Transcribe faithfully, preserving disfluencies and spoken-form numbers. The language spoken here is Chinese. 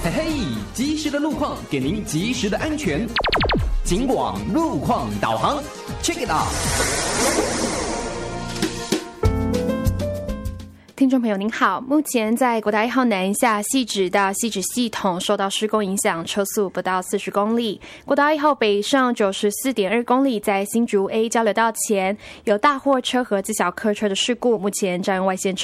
嘿嘿，及时的路况给您及时的安全。警广路况导航 ，check it out。 听众朋友您好，目前在国道一号南下汐止到汐止系统受到施工影响，车速不到四十公里。国道一号北上九十四点二公里，在新竹 A 交流道前有大货车和自小客车的事故，目前占外线车